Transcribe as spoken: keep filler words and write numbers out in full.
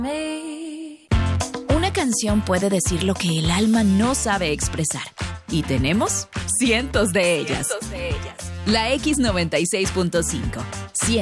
Una canción puede decir lo que el alma no sabe expresar. Y tenemos cientos de ellas. Cientos de ellas. La X noventa y seis punto cinco.